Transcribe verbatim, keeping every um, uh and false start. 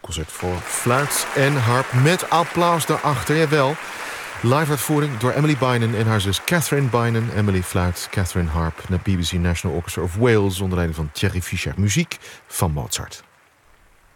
Concert voor fluit en harp met applaus daarachter, jawel. Live uitvoering door Emily Bynum en haar zus Catherine Bynum. Emily fluit, Catherine harp. De B B C National Orchestra of Wales onder leiding van Thierry Fischer. Muziek van Mozart.